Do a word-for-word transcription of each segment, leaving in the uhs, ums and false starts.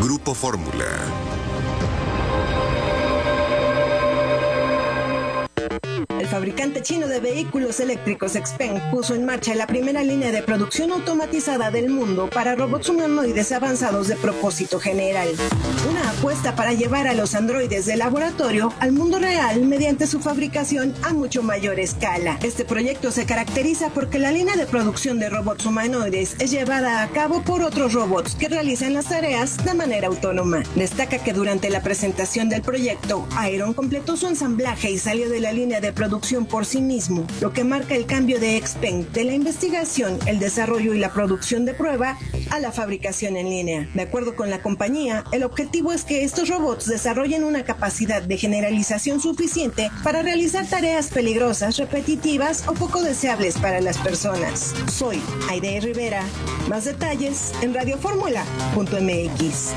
Grupo Fórmula. El fabricante chino de vehículos eléctricos Xpeng puso en marcha la primera línea de producción automatizada del mundo para robots humanoides avanzados de propósito general. Una apuesta para llevar a los androides de laboratorio al mundo real mediante su fabricación a mucho mayor escala. Este proyecto se caracteriza porque la línea de producción de robots humanoides es llevada a cabo por otros robots que realizan las tareas de manera autónoma. Destaca que durante la presentación del proyecto, Iron completó su ensamblaje y salió de la línea de producción por sí mismo, lo que marca el cambio de Xpeng de la investigación, el desarrollo y la producción de prueba a la fabricación en línea. De acuerdo con la compañía, el objetivo es que estos robots desarrollen una capacidad de generalización suficiente para realizar tareas peligrosas, repetitivas o poco deseables para las personas. Soy Aide Rivera. Más detalles en radio fórmula punto m x.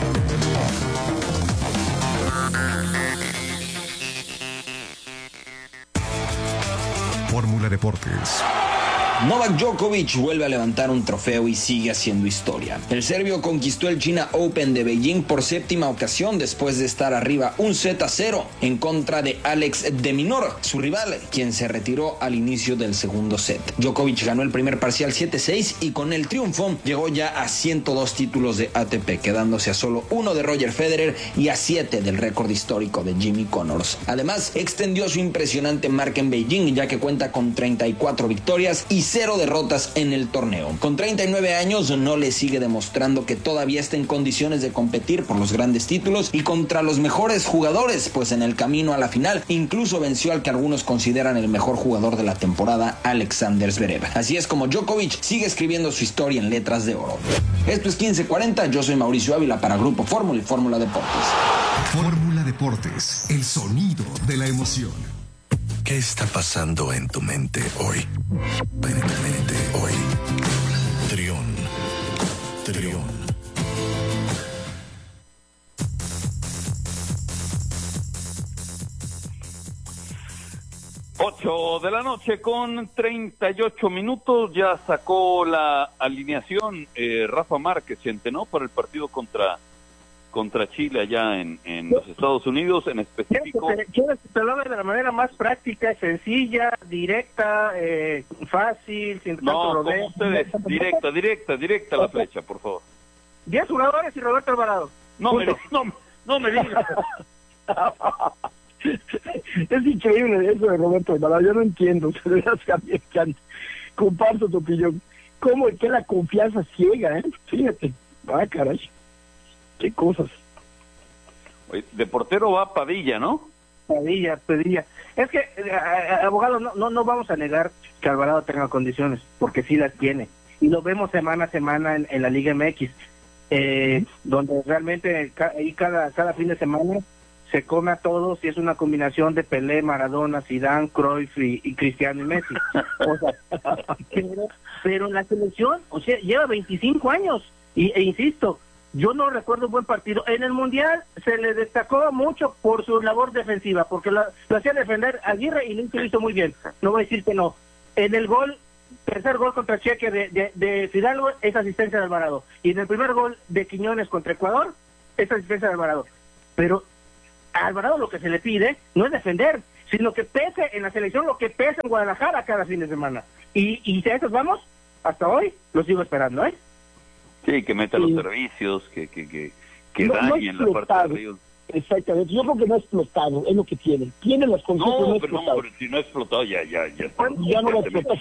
Fórmula Deportes. Novak Djokovic vuelve a levantar un trofeo y sigue haciendo historia. El serbio conquistó el China Open de Beijing por séptima ocasión después de estar arriba un set a cero en contra de Alex de Minaur, su rival, quien se retiró al inicio del segundo set. Djokovic ganó el primer parcial siete seis y con el triunfo llegó ya a ciento dos títulos de A T P, quedándose a solo uno de Roger Federer y a siete del récord histórico de Jimmy Connors. Además, extendió su impresionante marca en Beijing, ya que cuenta con treinta y cuatro victorias y cero derrotas en el torneo. Con treinta y nueve años no le sigue demostrando que todavía está en condiciones de competir por los grandes títulos y contra los mejores jugadores, pues en el camino a la final incluso venció al que algunos consideran el mejor jugador de la temporada, Alexander Zverev. Así es como Djokovic sigue escribiendo su historia en letras de oro. Esto es quince cuarenta, yo soy Mauricio Ávila para Grupo Fórmula y Fórmula Deportes. Fórmula Deportes, el sonido de la emoción. ¿Qué está pasando en tu mente hoy? En tu mente hoy. Trión. Trión. Ocho de la noche con treinta y ocho minutos. Ya sacó la alineación eh, Rafa Márquez, ¿no? Para el partido contra contra Chile allá en, en los Estados Unidos, en específico. Quiero que te lo haga de la manera más práctica, sencilla, directa, eh, fácil, sin tanto No, rodeo. como ustedes, directa, directa, directa la flecha, por favor. Diez jugadores y Roberto Alvarado. No me, no, no me digas. Es increíble eso de Roberto Alvarado, yo no entiendo, de verdad, Javier, que comparto tu opinión. ¿Cómo es que la confianza ciega, eh? Fíjate, ah, caray. Qué cosas. Oye, de portero va Padilla, ¿no? Padilla, Padilla. Es que, eh, abogado, no, no, no vamos a negar que Alvarado tenga condiciones, porque sí las tiene. Y lo vemos semana a semana en, en la Liga M X, eh, donde realmente ca ahí cada, cada fin de semana se come a todos y es una combinación de Pelé, Maradona, Zidane, Cruyff y, y Cristiano y Messi. O sea, pero, pero la selección, o sea, lleva veinticinco años, y, e insisto, yo no recuerdo un buen partido. En el Mundial se le destacó mucho por su labor defensiva, porque lo, lo hacía defender a Aguirre y lo hizo muy bien. No voy a decir que no. En el gol, tercer gol contra Cheque de, de, de Fidalgo, es asistencia de Alvarado. Y en el primer gol de Quiñones contra Ecuador, es asistencia de Alvarado. Pero a Alvarado lo que se le pide no es defender, sino que pese en la selección lo que pesa en Guadalajara cada fin de semana. Y, y si a esos vamos, hasta hoy, lo sigo esperando, ¿eh? Sí, que meta sí. los servicios, que que que, que no, dañen no la parte de arriba. Exactamente, yo creo que no ha explotado, es lo que tiene. Tiene las condiciones. No, no pero no, pero si no ha explotado, ya, ya, ya. Está ya no va a explotar.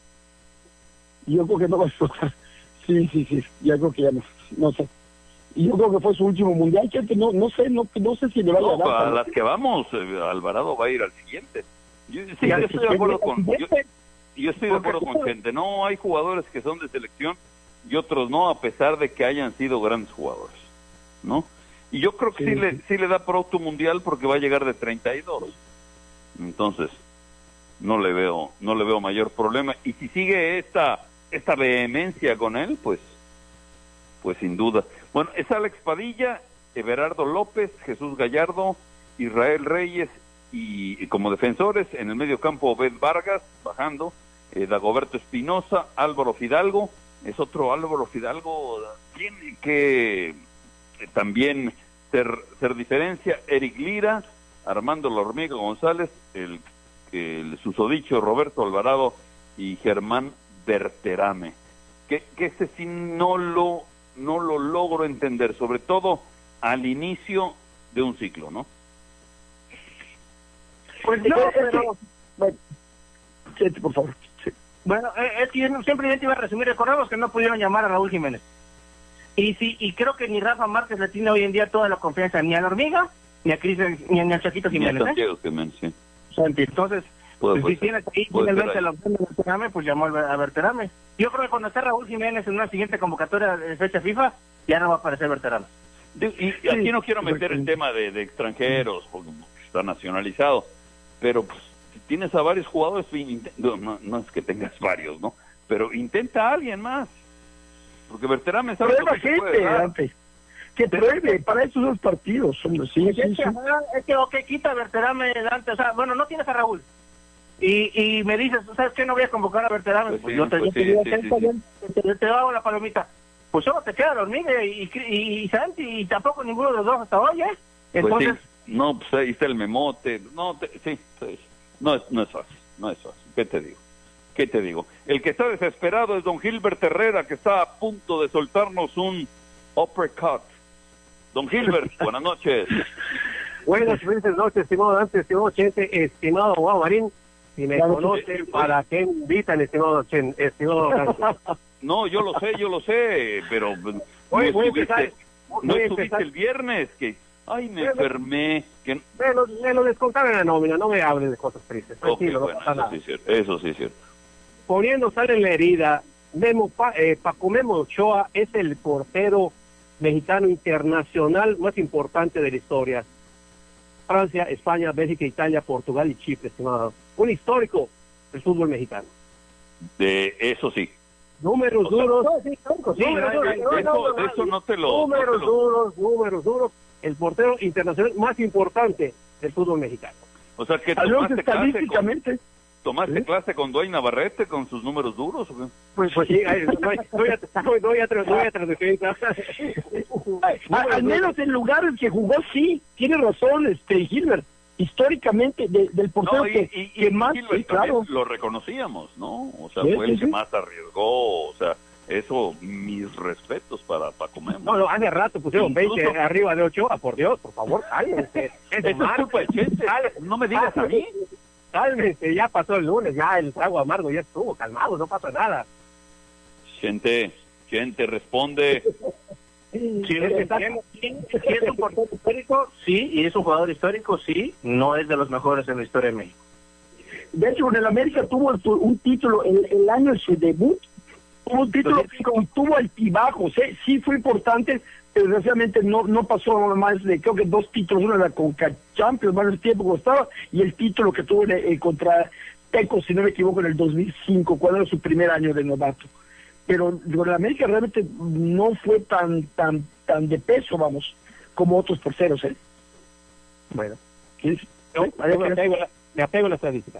Yo creo que no va a explotar. Sí, sí, sí, ya creo que ya no, no sé. Y yo creo que fue su último mundial, que no, no sé, no, no sé si le va no, a dar. A las que vamos, eh, Alvarado va a ir al siguiente. Yo, sí, sí, yo estoy de acuerdo con, yo, yo estoy de acuerdo con gente. No, hay jugadores que son de selección y otros no, a pesar de que hayan sido grandes jugadores, ¿no? Y yo creo que sí, sí, le, sí le da producto mundial porque va a llegar de treinta y dos. Entonces, no le veo, no le veo mayor problema. Y si sigue esta, esta vehemencia con él, pues, pues sin duda. Bueno, es Alex Padilla, Everardo López, Jesús Gallardo, Israel Reyes y, y como defensores, en el medio campo Obed Vargas, bajando, eh, Dagoberto Espinosa, Álvaro Fidalgo. Es otro Álvaro Fidalgo, tiene que también ser, ser diferencia, Eric Lira, Armando La Hormiga González, el, el susodicho Roberto Alvarado y Germán Berterame. Que, que ese sí no lo, no lo logro entender, sobre todo al inicio de un ciclo, ¿no? Pues no, pero... Bueno, sí, por favor. Sí. Bueno, es que yo simplemente iba a resumir, recordemos que no pudieron llamar a Raúl Jiménez. Y sí, y creo que ni Rafa Márquez le tiene hoy en día toda la confianza, ni a la Hormiga, ni a Cris, ni a Chaquito Jiménez. Ni a Santiago Jiménez, sí. Entonces, pues, si tienes ahí finalmente la opción de Berterame, pues llamó a Berterame. Yo creo que cuando esté Raúl Jiménez en una siguiente convocatoria de fecha FIFA, ya no va a aparecer Berterame. Y, y aquí no quiero meter el tema de, de extranjeros, porque está nacionalizado, pero pues, si tienes a varios jugadores, no, no, no es que tengas varios, ¿no? Pero intenta a alguien más, porque Berterame sabe lo que se puede dar. Que pruebe, para esos dos partidos. Son, sí, sí, es, sí. Que, es que, ok, quita Berterame delante, o sea, bueno, no tienes a Raúl. Y, y me dices, ¿sabes qué? No voy a convocar a Berterame. Pues, pues sí, yo te, pues yo sí, te, sí, te, sí, te, te, te hago la palomita. Pues solo te queda la Hormiga y, y, y, y Santi, y tampoco ninguno de los dos hasta hoy, ¿eh? Entonces... Pues sí. No, pues ahí está el memote. No, te, sí, sí, no es, no es fácil, no es fácil. ¿Qué te digo? ¿Qué te digo? El que está desesperado es don Gilbert Herrera, que está a punto de soltarnos un uppercut. Don Gilbert, buenas noches. Buenas, buenas noches, estimado Dante, estimado Chente, estimado Juan Marín. Si me claro, conocen, sí. ¿Para qué invitan, estimado Chen, estimado Dante? No, yo lo sé, yo lo sé, pero no voy, voy estuviste, empezar, no estuviste el viernes, que, ay, me bueno, enfermé. Que... Me, lo, me lo descontaron en la nómina, no me hables de cosas tristes, tranquilo, okay, no bueno, pasa eso nada. Sí es cierto, eso sí es cierto. Poniendo sal en la herida, Memo pa, eh, Paco Memo Ochoa es el portero mexicano internacional más importante de la historia. Francia, España, Bélgica, Italia, Portugal y Chipre, estimado. Un histórico del fútbol mexicano. De eso sí. Números o sea, duros. No, sí, claro, sí, números duros. De, de, eso, de eso no te lo... Números no te lo... duros, números duros. El portero internacional más importante del fútbol mexicano. O sea, que tomaste estadísticamente... Con... ¿Tomaste ¿Sí? clase con Dwayne Navarrete con sus números duros? ¿O qué? Pues, pues sí, doy a traducir. Al menos en lugares que jugó, sí, tiene razón, este Gilbert. Históricamente, de, del portero no, y, que, y, que y más, Gilbert, sí, claro. Lo reconocíamos, ¿no? O sea, sí, fue el sí, que sí. más arriesgó, o sea, eso, mis respetos para Paco Memo. No, no, hace rato pusieron Incluso... veinte arriba de Ochoa, por Dios, por favor, cállense. Es es culpa de Chente, no me digas a mí. Cálmense, ya pasó el lunes, ya el trago amargo ya estuvo, calmado, no pasa nada. Gente, gente, responde. Sí, es, es un portero histórico, sí, y es un jugador histórico, sí, no es de los mejores en la historia de México. De hecho, en el América tuvo un título, el, el año de su debut, tuvo un título y tuvo altibajos, ¿eh? Sí fue importante, pero desgraciadamente no no pasó más de, creo que dos títulos, uno era con Champions, más el tiempo que estaba, y el título que tuvo eh, contra Tecos, si no me equivoco, en el dos mil cinco, cuando era su primer año de novato. Pero con el América realmente no fue tan tan tan de peso, vamos, como otros porteros, ¿eh? Bueno, ¿sí? No, ¿sí? Me, apego la, me apego a la estadística.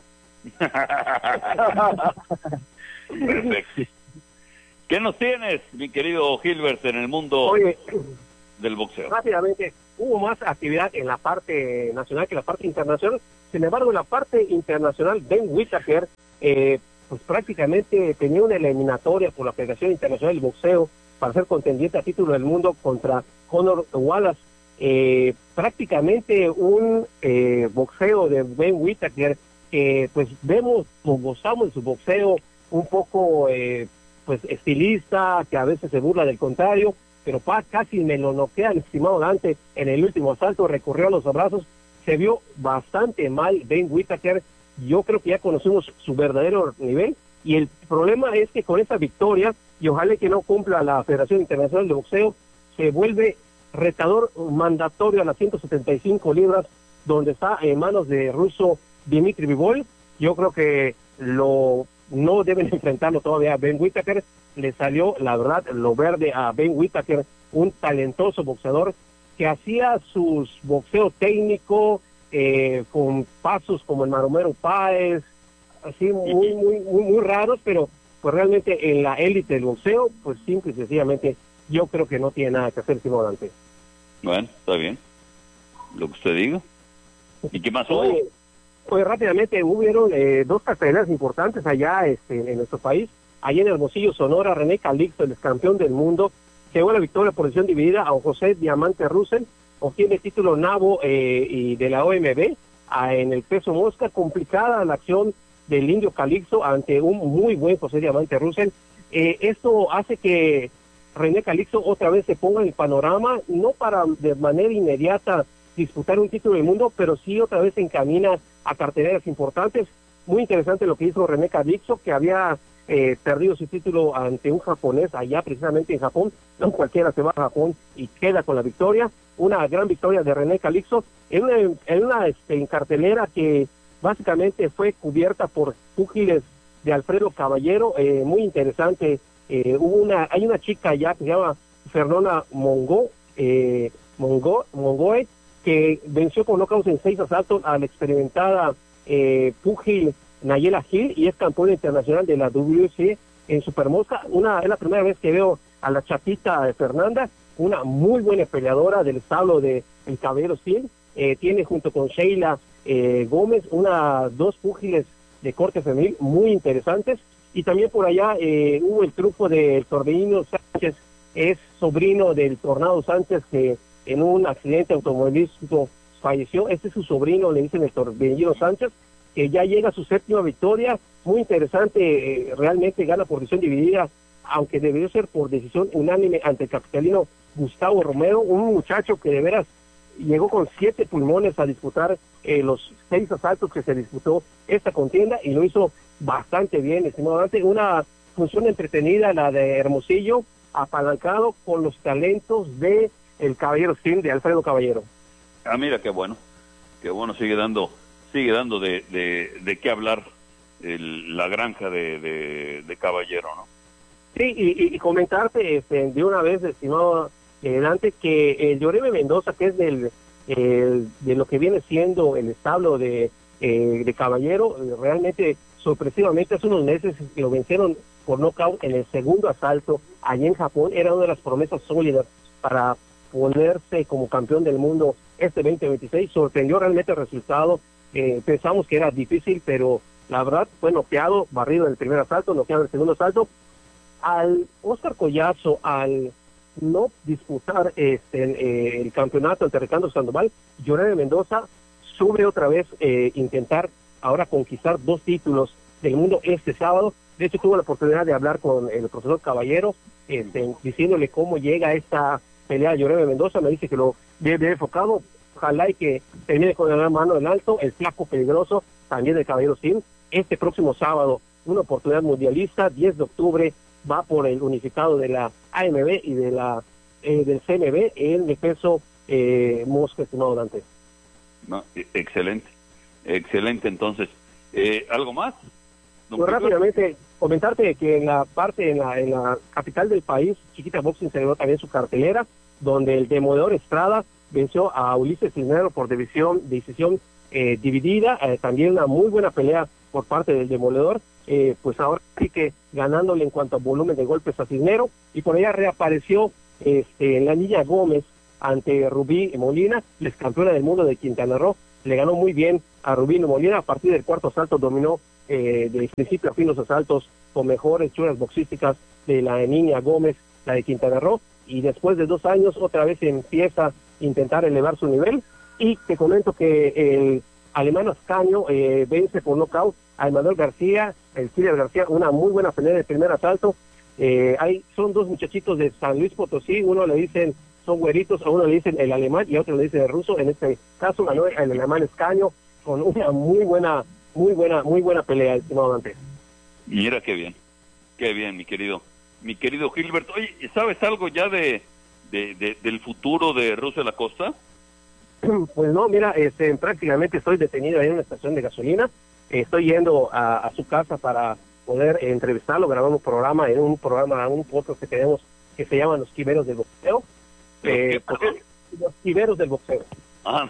Perfecto. ¿Qué nos tienes, mi querido Gilbert, en el mundo Oye, del boxeo? Rápidamente, hubo más actividad en la parte nacional que en la parte internacional. Sin embargo, en la parte internacional, Ben Whittaker, eh, pues prácticamente tenía una eliminatoria por la Federación Internacional del Boxeo para ser contendiente a título del mundo contra Conor Wallace. Eh, prácticamente un eh, boxeo de Ben Whittaker que pues vemos o gozamos de su boxeo un poco eh, pues estilista, que a veces se burla del contrario, pero pa, casi me lo noquea el estimado Dante en el último asalto, recurrió a los abrazos, se vio bastante mal Ben Whittaker. Yo creo que ya conocimos su verdadero nivel, y el problema es que con esta victoria, y ojalá que no cumpla la Federación Internacional de Boxeo, se vuelve retador mandatorio a las ciento setenta y cinco libras, donde está en manos de ruso Dimitri Bivol. Yo creo que lo no deben enfrentarlo todavía a Ben Whittaker. Le salió, la verdad, lo verde a Ben Whittaker, un talentoso boxeador que hacía sus boxeo técnico, eh, con pasos como el Maromero Páez, así muy, muy, muy, muy raros, pero pues realmente en la élite del boxeo, pues simple y sencillamente, yo creo que no tiene nada que hacer sino Dante. Bueno, está bien. Lo que usted diga. ¿Y qué más hubo? Oye, oye, rápidamente, hubieron eh, dos carteleras importantes allá este, en nuestro país. Allá en Hermosillo, Sonora, René Calixto, el campeón del mundo, llegó a la victoria por decisión dividida a José Diamante Russell, obtiene el título Nabo eh, y de la O M B a, en el peso mosca. Complicada la acción del indio Calixto ante un muy buen José Diamante Russell. Eh, esto hace que René Calixto otra vez se ponga en el panorama, no para de manera inmediata disputar un título del mundo, pero sí otra vez se encamina a carteleras importantes. Muy interesante lo que hizo René Calixto, que había eh, perdido su título ante un japonés allá precisamente en Japón. No cualquiera se va a Japón y queda con la victoria. Una gran victoria de René Calixto en una, en una este, en cartelera que básicamente fue cubierta por púgiles de Alfredo Caballero, eh, muy interesante. Eh, hubo una, hay una chica allá que se llama Fernanda Mongo, eh, Mongo, Mongoe, que venció con knockouts en seis asaltos a la experimentada eh, púgil Nayela Hill y es campeona internacional de la W C en Supermosca. Una, es la primera vez que veo a la chatita Fernanda, una muy buena peleadora del establo de El Caballero Hill. Eh, tiene junto con Sheila eh, Gómez una dos púgiles de corte femenil muy interesantes. Y también por allá eh, hubo el triunfo del Torbellino Sánchez, es sobrino del Tornado Sánchez, que en un accidente automovilístico falleció. Este es su sobrino, le dicen el Torbellino Sánchez, que ya llega a su séptima victoria. Muy interesante, eh, realmente gana por decisión dividida, aunque debió ser por decisión unánime ante el capitalino Gustavo Romero, un muchacho que de veras llegó con siete pulmones a disputar eh, los seis asaltos que se disputó esta contienda y lo hizo bastante bien, estimado Dante. Una función entretenida la de Hermosillo, apalancado con los talentos de el Caballero Sim de Alfredo Caballero. Ah, mira, qué bueno, qué bueno, sigue dando, sigue dando de, de, de qué hablar el, la granja de, de, de Caballero, ¿no? Sí, y, y comentarte este, de una vez, estimado eh, Dante, que el Yoreme Mendoza, que es del el, de lo que viene siendo el establo de, eh, de Caballero, realmente sorpresivamente hace unos meses lo vencieron por nocaut en el segundo asalto allí en Japón. Era una de las promesas sólidas para ponerse como campeón del mundo este veinte veintiséis. Sorprendió realmente el resultado. Eh, pensamos que era difícil, pero la verdad fue noqueado, barrido en el primer asalto, noqueado en el segundo asalto. Al Oscar Collazo, al no disputar este, eh, el campeonato ante Ricardo Sandoval, Yoreme Mendoza sube otra vez eh, intentar ahora conquistar dos títulos del mundo este sábado. De hecho, tuve la oportunidad de hablar con el profesor Caballero, este, diciéndole cómo llega esta pelea de Yoreme Mendoza. Me dice que lo ve bien enfocado, ojalá y que termine con la mano en alto. El flaco peligroso, también del Caballero Sim, este próximo sábado, una oportunidad mundialista, diez de octubre, va por el unificado de la A M B y de la eh, del C M B en el peso eh, mosca, estimado Dante. No, excelente, excelente. Entonces, eh, ¿algo más? Pues rápidamente comentarte que en la parte, en la, en la capital del país, Chiquita Boxing celebró también su cartelera, donde el demoledor Estrada venció a Ulises Cisneros por división, decisión eh, dividida, eh, también una muy buena pelea por parte del demoledor, eh, pues ahora sí que ganándole en cuanto a volumen de golpes a Cisneros, y por allá reapareció este, la niña Gómez ante Rubí Molina, la campeona del mundo de Quintana Roo. Le ganó muy bien a Rubí Molina. A partir del cuarto asalto dominó eh, de principio a fin los asaltos con mejores churas boxísticas de la niña Gómez, la de Quintana Roo, y después de dos años otra vez empieza a intentar elevar su nivel. Y te comento que el alemán Ascaño eh, vence por nocaut a Emanuel García, el Killer García, una muy buena pelea de primer asalto. Eh, hay, son dos muchachitos de San Luis Potosí, uno le dicen son güeritos, a uno le dicen el alemán y a otro le dicen el ruso. En este caso ganó el alemán Escaño con una muy buena, muy buena, muy buena pelea, estimado Dante. Mira qué bien, qué bien, mi querido, mi querido Gilbert. Oye, ¿sabes algo ya de, de, de del futuro de Russell Acosta? Pues no, mira, este, prácticamente estoy detenido ahí en una estación de gasolina. Estoy yendo a, a su casa para poder eh, entrevistarlo. Grabamos un programa en un programa, un podcast que tenemos que se llama Los Quiberos del Boxeo. Eh, porque, los Quiberos del Boxeo. Ah.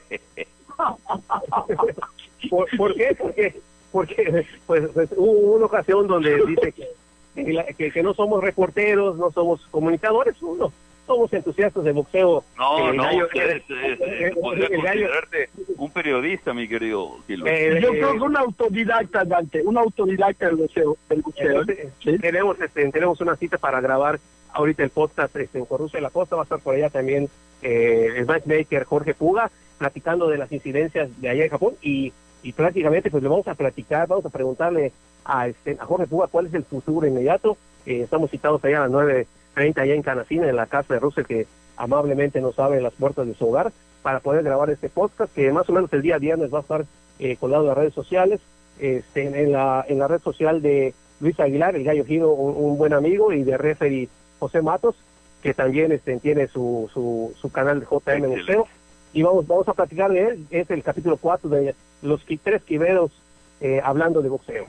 ¿Por, ¿Por qué? Porque, porque pues, pues, hubo una ocasión donde dice que, que, que, que no somos reporteros, no somos comunicadores, uno somos entusiastas de boxeo. No, eh, no, gallo, ustedes, eh, eh, eh, podría el gallo- considerarte un periodista, mi querido Gilbert. Eh, Yo eh, creo que un autodidacta, Dante, un autodidacta del boxeo. Del boxeo. Entonces, ¿Sí? tenemos, este, tenemos una cita para grabar ahorita el podcast este, con Rusia de la Costa. Va a estar por allá también eh, el matchmaker Jorge Puga, platicando de las incidencias de allá en Japón. Y, y prácticamente pues le vamos a platicar, vamos a preguntarle a, este, a Jorge Puga cuál es el futuro inmediato. Eh, estamos citados allá a las nueve treinta allá en Canacina, en la casa de Rusia, que amablemente nos abre las puertas de su hogar para poder grabar este podcast, que más o menos el día viernes va a estar eh, colgado en las redes sociales, este, en la en la red social de Luis Aguilar, el Gallo Giro, un, un buen amigo, y de referee José Matos, que también este, tiene su, su, su canal de J M Museo, y vamos vamos a platicar de él. Es el capítulo cuatro de los qui- tres quiberos eh, hablando de boxeo.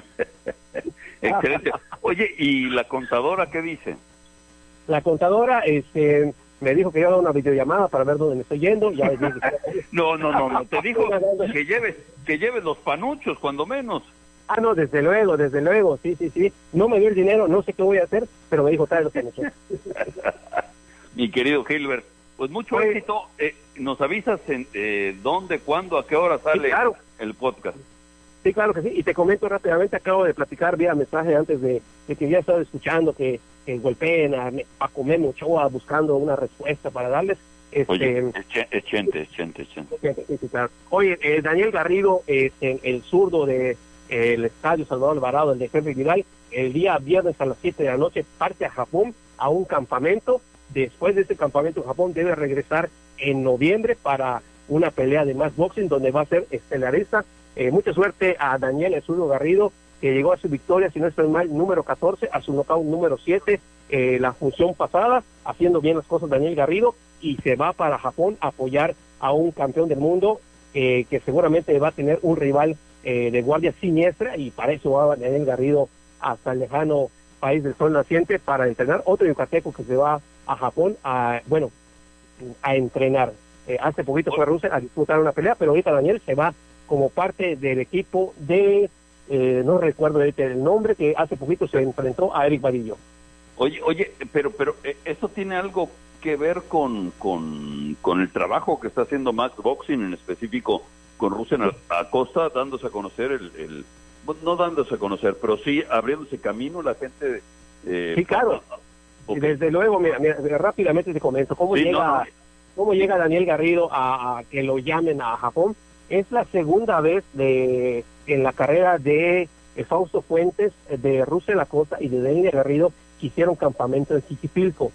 Excelente. Oye, ¿y la contadora qué dice? La contadora este, me dijo que iba a dar una videollamada para ver dónde me estoy yendo. Ya les dije, No, no, no, no, te dijo que lleves, que lleves los panuchos, cuando menos. ah, no, desde luego, desde luego, sí, sí, sí. No me dio el dinero, no sé qué voy a hacer, pero me dijo, trae los panuchos. Mi querido Gilbert, pues mucho Pues- éxito. Eh, nos avisas en eh, dónde, cuándo, a qué hora sale Sí, claro. el podcast. Sí, claro que sí. Y te comento rápidamente, acabo de platicar vía mensaje antes de, de que ya estaba escuchando que, que golpeen a, a Memo Ochoa buscando una respuesta para darles. Este, Oye, es, che- es chente, es chente, es chente. Sí, sí, claro. Oye, eh, Daniel Garrido, eh, en el zurdo de eh, el Estadio Salvador Alvarado, el de Henry Vidal, el día viernes a las siete de la noche parte a Japón a un campamento. Después de ese campamento en Japón debe regresar en noviembre para una pelea de más boxing donde va a ser estelarista. Eh, mucha suerte a Daniel el zurdo Garrido, que llegó a su victoria, si no estoy mal, número catorce, a su knockout número siete, eh, la función pasada, haciendo bien las cosas Daniel Garrido, y se va para Japón a apoyar a un campeón del mundo eh, que seguramente va a tener un rival eh, de guardia siniestra, y para eso va Daniel Garrido hasta el lejano país del sol naciente para entrenar. Otro yucateco que se va a Japón a, bueno, a entrenar. Eh, hace poquito fue a Rusia a disputar una pelea, pero ahorita Daniel se va como parte del equipo de, eh, no recuerdo ahorita el nombre, que hace poquito se enfrentó a Eric Vadillo. Oye, oye, pero, pero eh, eso tiene algo que ver con, con, con el trabajo que está haciendo Max Boxing, en específico con Rusia Acosta, dándose a conocer el, el, bueno, no dándose a conocer, pero sí abriéndose camino la gente. Eh, Sí, claro. okay. Y desde luego, mira, mira, rápidamente te comento, ¿cómo Sí, llega no, no. cómo llega Daniel Garrido a, a que lo llamen a Japón? Es la segunda vez de en la carrera de eh, Fausto Fuentes, eh, de Rusia la Costa y de Daniel Garrido, que hicieron campamento en Jiquipilco.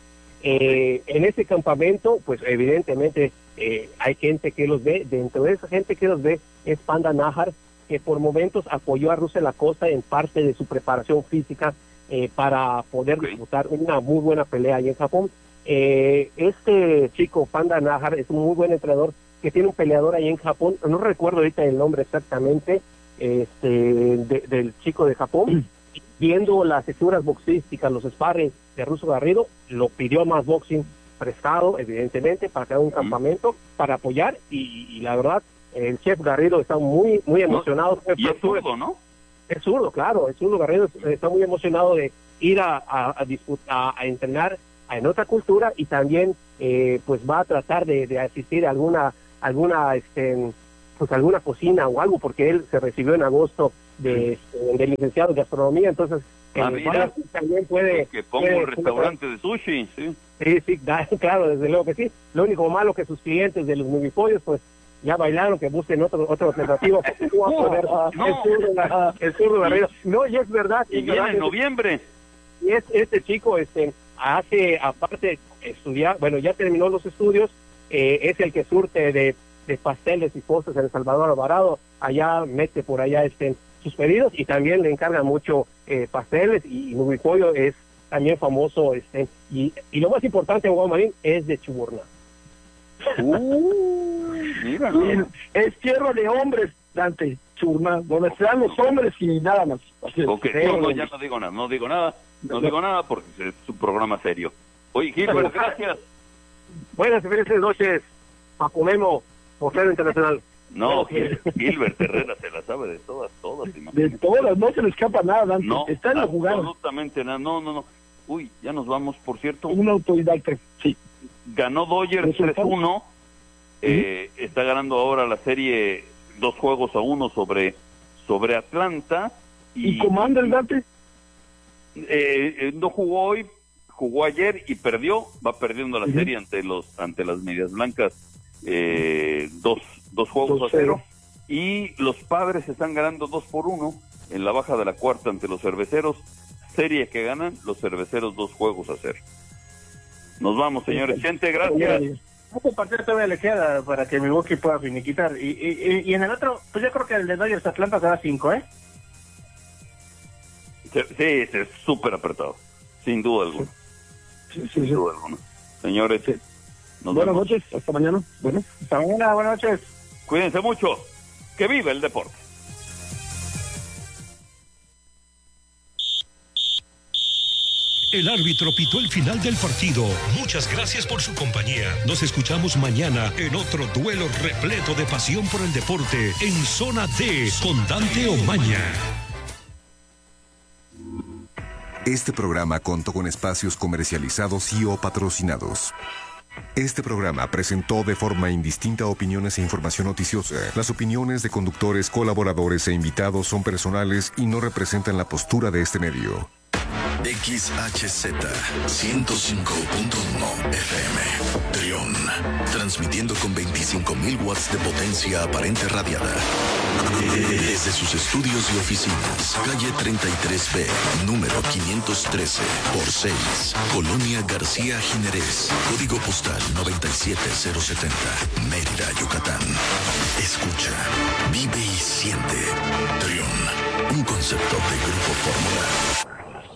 Eh, en ese campamento, pues evidentemente eh, hay gente que los ve. Dentro de esa gente que los ve es Panda Najar, que por momentos apoyó a Rusia la Costa en parte de su preparación física eh, para poder Ok. disputar una muy buena pelea ahí en Japón. Eh, este chico, Panda Najar, es un muy buen entrenador que tiene un peleador ahí en Japón, no recuerdo ahorita el nombre exactamente, este, de- del chico de Japón. Viendo las texturas boxísticas, los sparring de Russo Garrido, lo pidió más boxing prestado, evidentemente, para crear un campamento, para apoyar, y, y la verdad, el chef Garrido está muy muy emocionado. Y es zurdo, ¿no? Es zurdo, claro, el zurdo Garrido está muy emocionado de ir a, a, a, disfrut- a, a entrenar en otra cultura, y también eh, pues va a tratar de, de asistir a alguna, alguna este, pues alguna cocina o algo, porque él se recibió en agosto de, este, de licenciado en gastronomía, entonces Ah, eh, mira. vaya, también puede... Que ponga puede- un restaurante de sushi, sí. Sí, sí, da- claro, desde luego que sí. Lo único malo que sus clientes de los movipollos, pues ya bailaron, que busquen otro otro alternativo. porque no va a poder, No, el zurdo, el zurdo Garrido. No, y es verdad. Y es viene verdad, en noviembre. y es, este chico este hace, aparte estudiar, bueno, ya terminó los estudios, eh, es el que surte de, de pasteles y postres en El Salvador Alvarado, allá mete por allá este sus pedidos, y también le encarga mucho eh, pasteles, y Nubipollo es también famoso, este y, y lo más importante, abogado Marín, es de Chuburná. Uh, mira, no. Es tierra de hombres, Dante, Churna, donde se dan los hombres y nada más. Así es. Ok, no, no, ya no digo nada, no digo nada, no digo nada porque es un programa serio. Oye, Gilbert, gracias. Buenas y felices noches, Paco Boxeo Internacional. No, Gil- Gilbert Herrera se la sabe de todas, todas. De imagínate. todas, no se le escapa nada, Dante. No, Está en la jugada. absolutamente nada, no, no, no. Uy, ya nos vamos, por cierto. Un autodidacta, sí. Ganó Dodgers tres uno. Eh, uh-huh. Está ganando ahora la serie dos juegos a uno sobre, sobre Atlanta. ¿Y, ¿Y comanda el Dante? Eh, eh, no jugó hoy, jugó ayer y perdió. Va perdiendo la uh-huh. serie ante los ante las Medias Blancas. Eh, dos, dos juegos dos a cero. Y los Padres están ganando dos por uno en la baja de la cuarta ante los Cerveceros. Serie que ganan los Cerveceros dos juegos a cero. Nos vamos, señores. Gente, gracias. Este partido todavía le queda para que Milwaukee pueda finiquitar. Y, y, y en el otro, pues yo creo que el de Dodgers Atlanta será cinco, ¿eh? Sí, sí, es súper apretado. Sin duda alguna. Sí, sí, Sin sí. duda alguna. Señores, sí. Nos buenas vemos. noches. Hasta mañana. Bueno, hasta mañana. Buenas noches. Cuídense mucho. Que viva el deporte. El árbitro pitó el final del partido. Muchas gracias por su compañía. Nos escuchamos mañana en otro duelo repleto de pasión por el deporte en Zona D con Dante Omaña. Este programa contó con espacios comercializados y o patrocinados. Este programa presentó de forma indistinta opiniones e información noticiosa. Las opiniones de conductores, colaboradores e invitados son personales y no representan la postura de este medio. X H Z ciento cinco punto uno F M Trión, transmitiendo con veinticinco mil watts de potencia aparente radiada desde sus estudios y oficinas, calle treinta y tres B, número quinientos trece por seis, Colonia García Jiménez, código postal noventa y siete cero setenta, Mérida, Yucatán. Escucha, vive y siente. Trión, un concepto de Grupo Fórmula.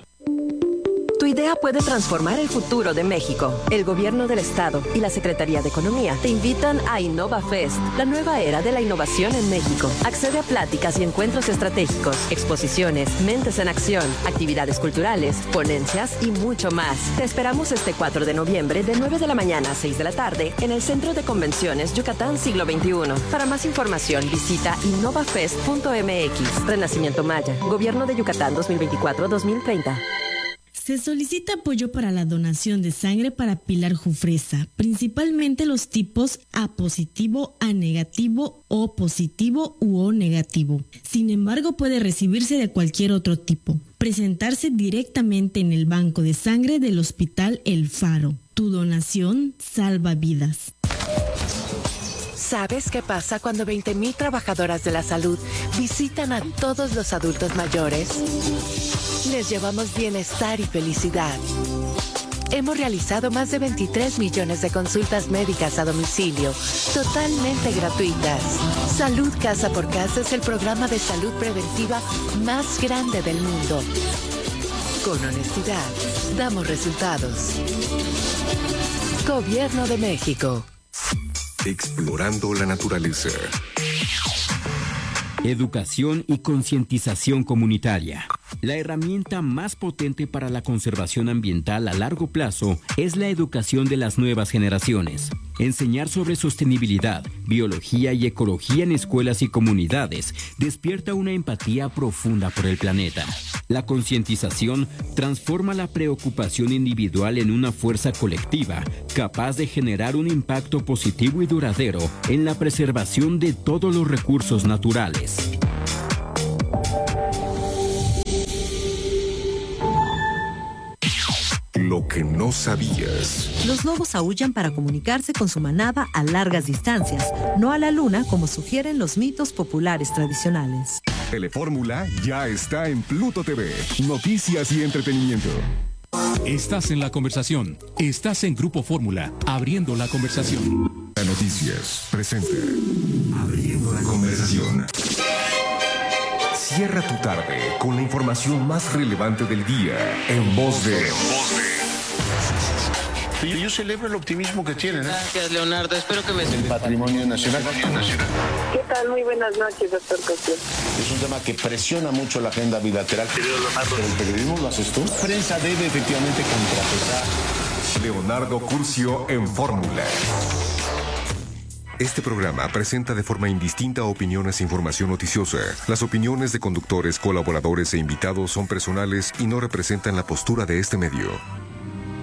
Tu idea puede transformar el futuro de México. El Gobierno del Estado y la Secretaría de Economía te invitan a InnovaFest, la nueva era de la innovación en México. Accede a pláticas y encuentros estratégicos, exposiciones, mentes en acción, actividades culturales, ponencias y mucho más. Te esperamos este cuatro de noviembre de nueve de la mañana a seis de la tarde en el Centro de Convenciones Yucatán Siglo veintiuno. Para más información visita innovafest punto m x. Renacimiento Maya, Gobierno de Yucatán dos mil veinticuatro a dos mil treinta. Se solicita apoyo para la donación de sangre para Pilar Jufresa, principalmente los tipos A positivo, A negativo, O positivo u O negativo. Sin embargo, puede recibirse de cualquier otro tipo. Presentarse directamente en el banco de sangre del Hospital El Faro. Tu donación salva vidas. ¿Sabes qué pasa cuando veinte mil trabajadoras de la salud visitan a todos los adultos mayores? Les llevamos bienestar y felicidad. Hemos realizado más de veintitrés millones de consultas médicas a domicilio, totalmente gratuitas. Salud Casa por Casa es el programa de salud preventiva más grande del mundo. Con honestidad, damos resultados. Gobierno de México. Explorando la naturaleza. Educación y concientización comunitaria. La herramienta más potente para la conservación ambiental a largo plazo es la educación de las nuevas generaciones. Enseñar sobre sostenibilidad, biología y ecología en escuelas y comunidades despierta una empatía profunda por el planeta. La concientización transforma la preocupación individual en una fuerza colectiva, capaz de generar un impacto positivo y duradero en la preservación de todos los recursos naturales. Lo que no sabías. Los lobos aúllan para comunicarse con su manada a largas distancias, no a la luna como sugieren los mitos populares tradicionales. Telefórmula ya está en Pluto T V. Noticias y entretenimiento. Estás en la conversación. Estás en Grupo Fórmula, abriendo la conversación. La Noticias presenta Abriendo la conversación. Cierra tu tarde con la información más relevante del día en voz de... Yo, yo celebro el optimismo que tienen. ¿eh? Gracias, Leonardo. Espero que me... El patrimonio nacional. ¿Qué tal? Muy buenas noches, doctor Cosío. Es un tema que presiona mucho la agenda bilateral. Pero el periodismo lo haces tú. La prensa debe efectivamente contrapesar. Leonardo Curcio en Fórmula. Este programa presenta de forma indistinta opiniones e información noticiosa. Las opiniones de conductores, colaboradores e invitados son personales y no representan la postura de este medio.